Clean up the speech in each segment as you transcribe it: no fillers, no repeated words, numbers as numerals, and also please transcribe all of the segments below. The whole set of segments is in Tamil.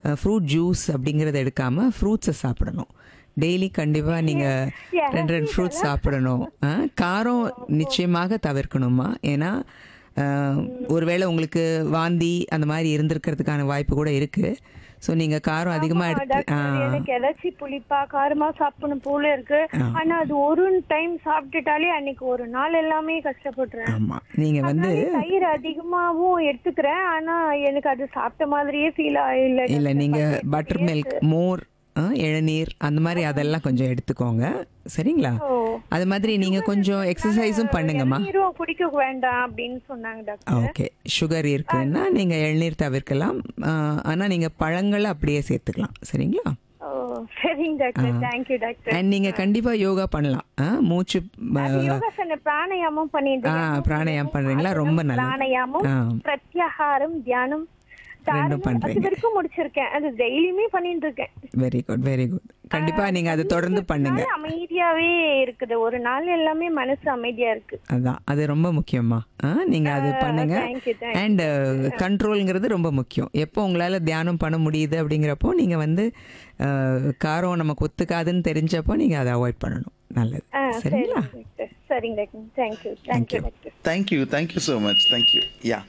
ஃப்ரூட் ஜூஸ் அப்படிங்கிறத எடுக்காமல் ஃப்ரூட்ஸை சாப்பிடணும். டெய்லி கண்டிப்பாக நீங்கள் ரெண்டு ரெண்டு ஃப்ரூட்ஸ் சாப்பிடணும். காரம் நிச்சயமாக தவிர்க்கணுமா, ஏன்னா ஒருவேளை உங்களுக்கு வாந்தி அந்த மாதிரி இருந்திருக்கிறதுக்கான வாய்ப்பு கூட இருக்குது. ஸோ நீங்கள் காரம் அதிகமாக எடுத்து எனக்கு ஏதாச்சும் புளிப்பா காரமா சாப்பிடணும் போல இருக்கு. ஆனா அது ஒரு டைம் சாப்பிட்டுட்டாலே அன்னைக்கு ஒரு நாள் எல்லாமே கஷ்டப்படுறேன். ஆமாம், நீங்கள் வந்து தயிர் அதிகமாகவும் எடுத்துக்கிறேன். ஆனா எனக்கு அது சாப்பிட்ட மாதிரியே ஃபீல் ஆகல. இல்லை, நீங்கள் பட்டர் மில்க், மோர், இளநீர் அந்த மாதிரி அதெல்லாம் கொஞ்சம் எடுத்துக்கோங்க, சரிங்களா? அது மாதிரி நீங்கள் கொஞ்சம் எக்ஸசைஸும் பண்ணுங்கம்மா. குடிக்க வேண்டாம் அப்படின்னு சொன்னாங்க டாக்டர். ஓகே, சுகர் இருக்குன்னா நீங்கள் இளநீர் தவிர்க்கலாம். ஆனால் நீங்கள் பழங்களை அப்படியே சேர்த்துக்கலாம், சரிங்களா? சரிங்க டாக்டர், தேங்க்யூ டாக்டர். அண்ட் நீங்கள் கண்டிப்பாக யோகா பண்ணலாம். மூச்சு பிராணாயாமம் பண்ணிட்டு பிராணாயாமம் பண்ணுறீங்களா? ரொம்ப நல்லது. பிராணாயாமம், பிரத்யாகாரம், தியானம் ரெண்டும் பண்றீங்க. வரைக்கும் முடிச்சிருக்கேன். அது டெய்லியுமே பண்ணிட்டு இருக்கேன். Very good, very good. கண்டிப்பா நீங்க அதை தொடர்ந்து பண்ணுங்க. அமைதியாவே இருக்குது ஒரு நாள், எல்லாமே மனசு அமைதியா இருக்கு. அதான், அது ரொம்ப முக்கியமா. நீங்க அது பண்ணுங்க. அண்ட் கண்ட்ரோல்ங்கிறது ரொம்ப முக்கியம். எப்போ உங்களால தியானம் பண்ண முடியுது அப்படிங்கிறப்போ நீங்க வந்து காரம் நமக்கு ஒத்துக்காதுன்னு தெரிஞ்சப்போ நீங்க அதை அவாய்ட் பண்ணணும். நல்லது, சரிங்களா? சரிங்க, thank you thank you doctor. Thank you so much, thank you. யா,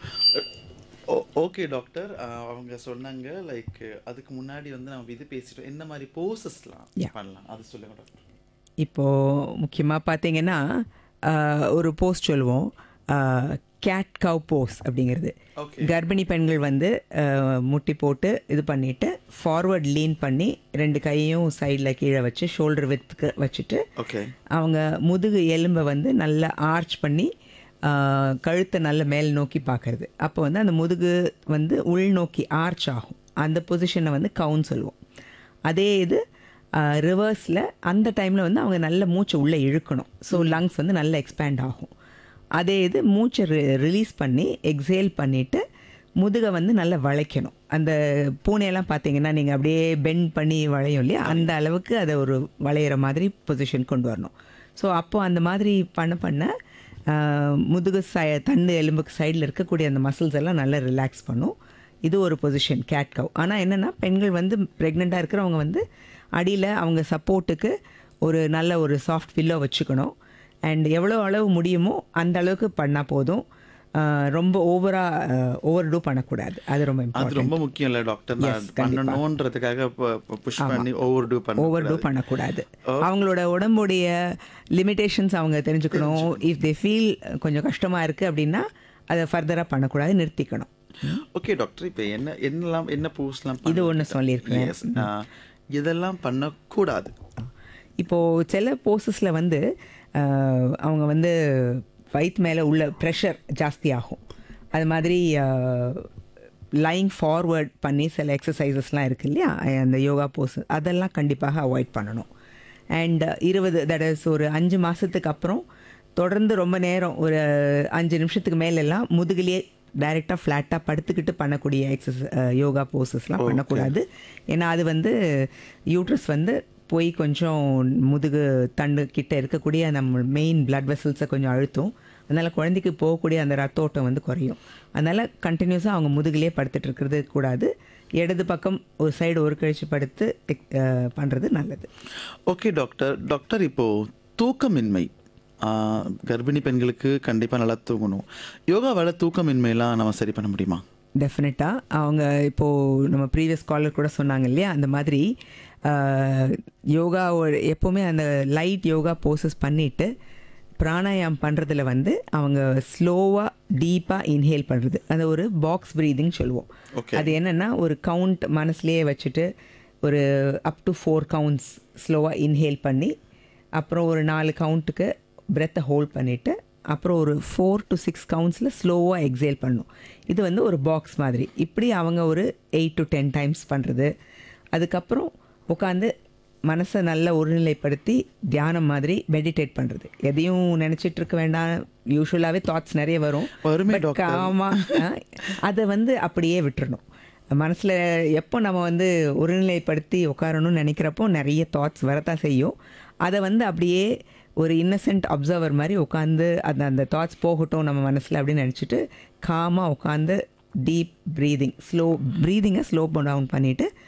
ஓகே டாக்டர். அவங்க சொன்னாங்க லைக் அதுக்கு முன்னாடி வந்து நம்ம இது பேசிட்டோம், என்ன மாதிரி போசஸ்லாம் பண்ணலாம் அது சொல்லுங்க டாக்டர். இப்போது முக்கியமாக பார்த்தீங்கன்னா ஒரு போஸ் சொல்லுவோம், கேட் கவ் போஸ் அப்படிங்கிறது. கர்ப்பிணி பெண்கள் வந்து முட்டி போட்டு இது பண்ணிவிட்டு ஃபார்வர்ட் லீன் பண்ணி ரெண்டு கையும் சைடில் கீழே வச்சு ஷோல்டர் வித்துக்கு வச்சுட்டு அவங்க முதுகு எலும்பை வந்து நல்லா ஆர்ச் பண்ணி கழுத்தை நல்ல மேல் நோக்கி பார்க்கறது. அப்போ வந்து அந்த முதுகு வந்து உள்நோக்கி ஆர்ச் ஆகும். அந்த பொசிஷனை வந்து கவுன்னு சொல்லுவோம். அதே இது ரிவர்ஸில் அந்த டைமில் வந்து அவங்க நல்ல மூச்சை உள்ளே இழுக்கணும். ஸோ லங்ஸ் வந்து நல்லா எக்ஸ்பேண்ட் ஆகும். அதே இது மூச்சை ரிலீஸ் பண்ணி எக்ஸேல் பண்ணிவிட்டு முதுகை வந்து நல்லா வளைக்கணும். அந்த பூனையெல்லாம் பார்த்தீங்கன்னா நீங்கள் அப்படியே பெண்ட் பண்ணி வளையும் இல்லையா, அந்த அளவுக்கு அதை ஒரு வளையிற மாதிரி பொசிஷன் கொண்டு வரணும். ஸோ அப்போது அந்த மாதிரி பண்ண முதுகு தண்டு எலும்புக்கு சைடில் இருக்கக்கூடிய அந்த மசில்ஸ் எல்லாம் நல்லா ரிலாக்ஸ் பண்ணும். இது ஒரு பொசிஷன் கேட் கவ். ஆனால் என்னென்னா பெண்கள் வந்து ப்ரெக்னெண்ட்டாக இருக்கிறவங்க வந்து அடியில் அவங்க சப்போர்ட்டுக்கு ஒரு நல்ல ஒரு சாஃப்ட் பில்லோ வச்சுக்கணும். அண்ட் எவ்வளோ அளவு முடியுமோ அந்த அளவுக்கு பண்ணால் போதும். ரொம்ப ஓவர் டூ பண்ணக்கூடாது. அது ரொம்ப அது ரொம்ப முக்கியம் இல்லை டாக்டர்? பண்ணணுன்றதுக்காக புஷ் பண்ணி ஓவர் டூ பண்ணக்கூடாது. அவங்களோட உடம்புடைய லிமிடேஷன்ஸ் அவங்க தெரிஞ்சுக்கணும். இஃப் தே ஃபீல் கொஞ்சம் கஷ்டமாக இருக்குது அப்படின்னா அதை ஃபர்தராக பண்ணக்கூடாது, நிறுத்திக்கணும். ஓகே டாக்டர், இப்போ என்ன போஸ்லாம் இது ஒன்று சொல்லியிருக்கேன், இதெல்லாம் பண்ணக்கூடாது. இப்போது சில போஸஸில் வந்து அவங்க வந்து வயிற்று மேலே உள்ள ப்ரெஷர் ஜாஸ்தி ஆகும். அது மாதிரி லைங் ஃபார்வர்ட் பண்ணி சில எக்ஸசைசஸ்லாம் இருக்குது இல்லையா, அந்த யோகா போஸ், அதெல்லாம் கண்டிப்பாக அவாய்ட் பண்ணணும். அண்ட் 20 தட் இஸ் ஒரு 5 மாதத்துக்கு அப்புறம் தொடர்ந்து ரொம்ப நேரம் ஒரு 5 நிமிஷத்துக்கு மேலெல்லாம் முதுகிலேயே டைரெக்டாக ஃப்ளாட்டாக படுத்துக்கிட்டு பண்ணக்கூடிய யோகா போஸஸ்லாம் பண்ணக்கூடாது. ஏன்னா அது வந்து யூட்ரஸ் வந்து போய் கொஞ்சம் முதுகு தண்டு கிட்ட இருக்கக்கூடிய நம்ம மெயின் பிளட் வெசல்ஸை கொஞ்சம் அழுத்தும். அதனால் குழந்தைக்கு போகக்கூடிய அந்த ரத்த ஓட்டம் வந்து குறையும். அதனால் கண்டினியூஸாக அவங்க முதுகிலே படுத்துட்டு இருக்கிறது கூடாது. இடது பக்கம் ஒரு சைடு ஒரு கழிச்சு படுத்து பண்ணுறது நல்லது. ஓகே டாக்டர், இப்போது தூக்கமின்மை கர்ப்பிணி பெண்களுக்கு கண்டிப்பாக நல்லா தூங்கணும். யோகாவால் தூக்கமின்மையெல்லாம் நம்ம சரி பண்ண முடியுமா? டெஃபினட்டாக. அவங்க இப்போது நம்ம ப்ரீவியஸ் காலர் கூட சொன்னாங்க இல்லையா, அந்த மாதிரி யோகா எப்போவுமே அந்த லைட் யோகா போசஸ் பண்ணிவிட்டு பிராணாயாம் பண்ணுறதுல வந்து அவங்க ஸ்லோவாக டீப்பாக இன்ஹேல் பண்ணுறது, அந்த ஒரு பாக்ஸ் ப்ரீதிங் சொல்லுவோம். அது என்னென்னா ஒரு கவுண்ட் மனசுலேயே வச்சுட்டு ஒரு அப் டு 4 கவுண்ட்ஸ் ஸ்லோவாக இன்ஹேல் பண்ணி அப்புறம் ஒரு 4 கவுண்ட்டுக்கு பிரெத்தை ஹோல்ட் பண்ணிவிட்டு அப்புறம் ஒரு 4 to 6 கவுண்ட்ஸில் ஸ்லோவாக எக்ஸேல் பண்ணணும். இது வந்து ஒரு பாக்ஸ் மாதிரி. இப்படி அவங்க ஒரு 8 to 10 டைம்ஸ் பண்ணுறது. அதுக்கப்புறம் உட்காந்து மனசை நல்லா ஒருநிலைப்படுத்தி தியானம் மாதிரி மெடிடேட் பண்ணுறது. எதையும் நினச்சிட்டு இருக்க வேண்டாம். யூஸ்வலாகவே தாட்ஸ் நிறைய வரும். ஆமாம், அதை வந்து அப்படியே விட்டுறணும். மனசில் எப்போ நம்ம வந்து ஒருநிலைப்படுத்தி உட்காரணும்னு நினைக்கிறப்போ நிறைய தாட்ஸ் வரத்தான் செய்யும். அதை வந்து அப்படியே ஒரு இன்னசென்ட் அப்சர்வர் மாதிரி உட்காந்து அந்த தாட்ஸ் போகட்டும் நம்ம மனசில் அப்படின்னு நினச்சிட்டு காமாக உட்காந்து டீப் ப்ரீதிங்கை ஸ்லோ டவுன் பண்ணிவிட்டு